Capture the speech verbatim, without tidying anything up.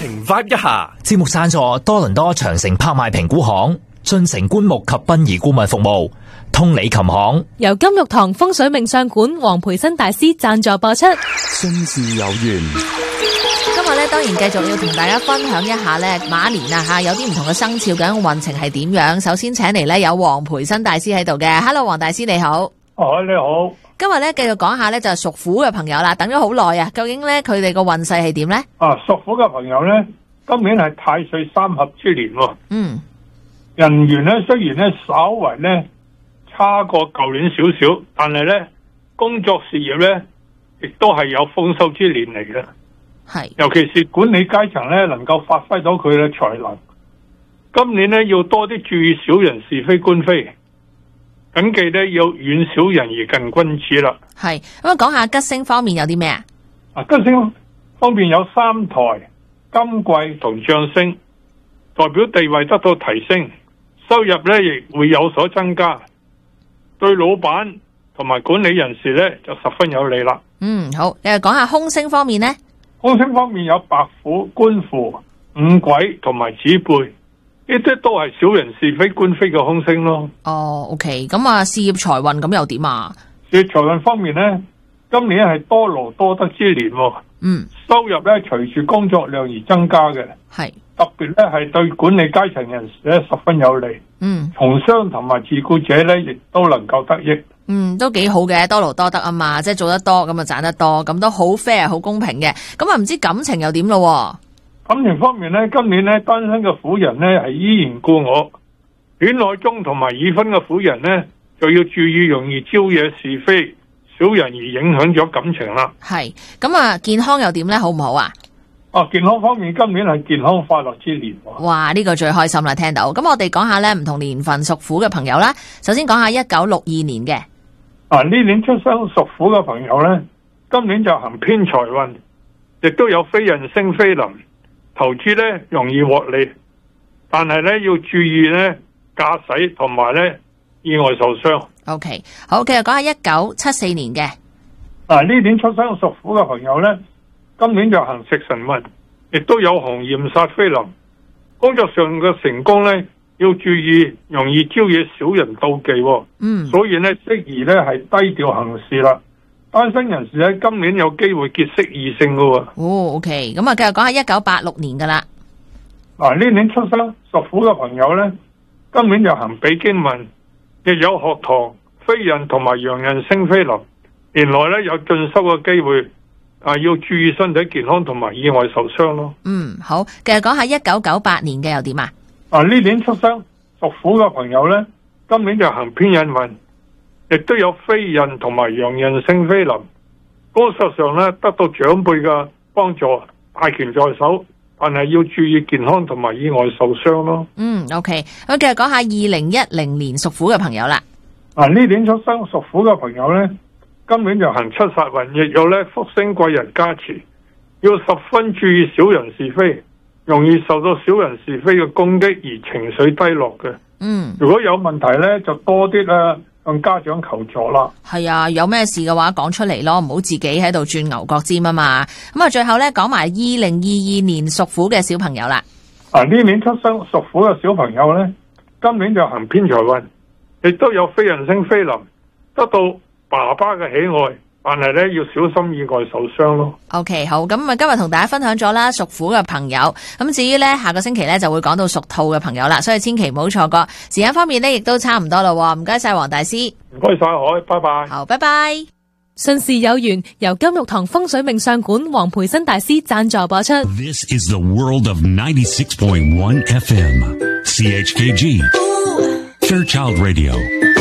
情 vibe 一下。 節目贊助多倫多長城拍賣評估行、進城棺木及殯儀顧問服務、通理琴行， 由金玉堂風水命相館黃培新大師贊助播出。 心事有緣。 今日咧當然繼續要同大家分享一下咧馬年啊吓，有啲唔同嘅生肖嘅運程係點樣。首先請嚟咧有黃培新大師喺度嘅 ，Hello 黃大師你好。 哦你好。 今日咧繼續講下咧就係屬虎嘅朋友啦，等咗好耐啊，究竟咧佢哋個運勢係點咧？ 啊，屬虎嘅朋友咧，今年係太歲三合之年喎。 嗯。 人緣咧雖然咧稍為咧差過舊年少少，但係咧工作事業咧亦都係有豐收之年嚟嘅。 係， 尤其是管理階層咧，能夠發揮到佢嘅才能。今年咧要多啲注意小人是非官非，謹記咧要遠小人而近君子啦。 係，咁啊講下吉星方面有啲咩啊？ 啊，吉星方面有三台、金貴同將星，代表地位得到提升，收入咧亦會有所增加，對老闆同埋管理人士咧就十分有利啦。 嗯，好，你又講下凶星方面呢？ 凶星方面有白虎、官符、五鬼同埋子背，呢啲都係小人是非官非嘅凶星咯。 哦 ，OK， 咁啊，事業財運咁又點啊？ 事業財運方面呢，今年係多勞多得之年。 嗯， 收入咧隨住工作量而增加嘅。 係， 特別咧係對管理階層人士咧十分有利。 嗯， 從商同埋自雇者咧亦都能夠得益。 嗯，都幾好嘅，多勞多得啊嘛，即係做得多咁啊賺得多，咁都好 fair 好公平嘅。咁啊唔知感情又點咯？ 感情方面咧，今年咧單身嘅婦人咧係依然故我，戀愛中同埋已婚嘅婦人咧就要注意容易招惹是非小人而影響咗感情啦。 係，咁啊健康又點咧？好唔好啊？ 哦，健康方面今年係健康快樂之年。 哇，呢個最開心啦！聽到，咁我哋講下咧唔同年份屬虎嘅朋友啦。首先講下一九六二年嘅。 啊！呢年出生屬虎嘅朋友呢，今年就行偏財運，亦都有非人星飛臨，投資呢容易獲利，但係呢要注意呢駕駛同埋呢意外受傷。 OK， 好，繼續講下一九七四年嘅。 啊！呢年出生屬虎嘅朋友呢，今年就行食神運，亦都有紅焰煞飛臨，工作上嘅成功呢，要注意容易招惹小人妒忌。 嗯， 所以呢適宜呢係低調行事啦。單身人士喺今年有機會結識異性噶。 哦 OK， 咁啊繼續講下一九八六年噶啦。 嗱，呢年出生屬虎嘅朋友呢，今年就行比肩運，亦有學堂飛人同埋洋人星飛臨，年內呢有進修嘅機會，啊要注意身體健康同埋意外受傷咯。 嗯，好，繼續講下一九九八年嘅又點啊？ 啊！呢年出生屬虎嘅朋友呢，今年就行偏印運，亦都有飛印同埋洋人星飛臨。工作上呢，得到長輩嘅幫助，大權在手，但係要注意健康同埋意外受傷咯。 嗯 ，OK， 咁繼續講下二零一零年屬虎嘅朋友啦。 啊！呢年出生屬虎嘅朋友呢，今年就行七殺運，亦有呢福星貴人加持，要十分注意小人是非。容易受到小人是非嘅攻擊而情緒低落嘅。 嗯， 如果有問題呢，就多啲啊向家長求助啦。 係啊，有咩事嘅話講出嚟咯，唔好自己喺度轉牛角尖啊嘛。咁啊，最後呢，講埋二零二二年屬虎嘅小朋友啦。 啊，呢年出生屬虎嘅小朋友呢，今年就行偏財運，亦都有飛人星飛臨，得到爸爸嘅喜愛。但係咧要小心意外受傷咯。 OK， 好，咁啊今日同大家分享咗啦屬虎嘅朋友，咁至於咧下個星期咧就會講到屬兔嘅朋友啦，所以千祈唔好錯過。時間方面咧亦都差唔多啦，唔該晒黃大師。 唔該晒海，拜拜。 好，拜拜。 順時有緣由金玉堂風水命相館黃培新大師贊助播出。 This is the world of ninety-six point one F M C H K G Fairchild Radio。